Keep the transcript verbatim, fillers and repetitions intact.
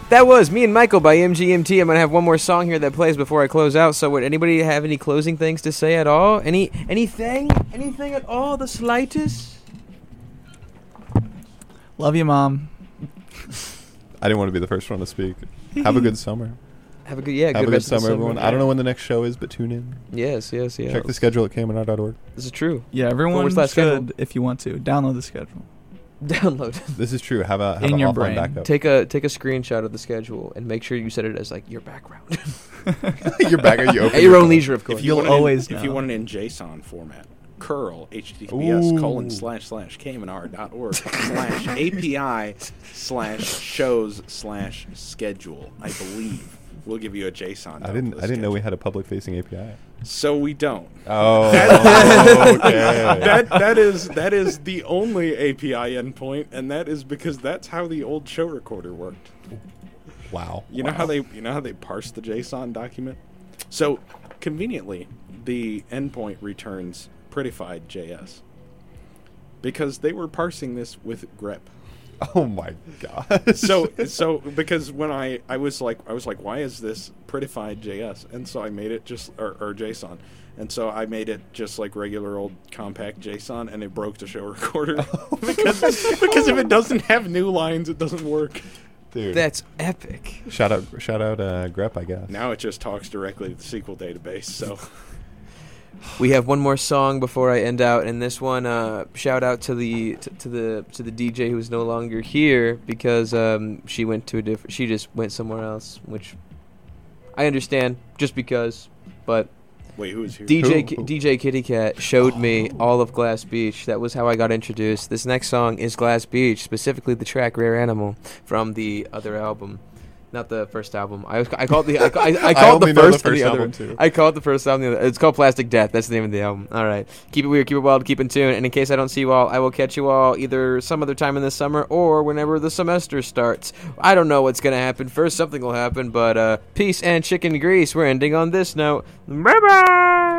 That was Me and Michael by M G M T. I'm going to have one more song here that plays before I close out. So would anybody have any closing things to say at all? Any Anything? Anything at all? The slightest? Love you, Mom. I didn't want to be the first one to speak. Have a good summer. Have a good, yeah, Have good a good rest of the summer, everyone. Yeah. I don't know when the next show is, but tune in. Yes, yes, yes. Check the schedule at K M N R dot org. This is true. Yeah, everyone Forward slash should, schedule. if you want to, download the schedule. Download. This is true. Have a have In a your offline brain. backup. Take a take a screenshot of the schedule and make sure you set it as like your background. Your backup. You open At your own phone. leisure, of course. If you You'll want it in- always If you know. want it in JSON format, curl https Ooh. colon slash slash kmnr dot org slash API slash shows slash schedule. I believe we'll give you a JSON. I didn't. I didn't know we had a public-facing A P I. So we don't. Oh, That- okay. that that is that is the only A P I endpoint, and that is because that's how the old show recorder worked. Wow. You know Wow. how they you know how they parse the JSON document? So conveniently, the endpoint returns prettified J S because they were parsing this with grep. Oh my god. So so because when I, I was like I was like why is this prettified J S? And so I made it just or, or JSON. And so I made it just like regular old compact JSON, and it broke the show recorder because because if it doesn't have new lines, it doesn't work. Dude. That's epic. Shout out, shout out, uh, grep, I guess. Now it just talks directly to the S Q L database. So We have one more song before I end out, and this one, uh, shout out to the to, to the to the D J who's no longer here because um, she went to a different. She just went somewhere else, which I understand, just because. But wait, who is here? D J Who? Ki- D J Kitty Cat showed me all of Glass Beach. That was how I got introduced. This next song is Glass Beach, specifically the track "Rare Animal" from the other album. Not the first album. I was, I called the I, I, I called only the know the first, and first the other. album, too. I called the first album. The other. It's called Plastic Death. That's the name of the album. All right. Keep it weird. Keep it wild. Keep in tune. And in case I don't see you all, I will catch you all either some other time in the summer or whenever the semester starts. I don't know what's gonna happen. First, something will happen. But uh, peace and chicken grease. We're ending on this note. Bye bye.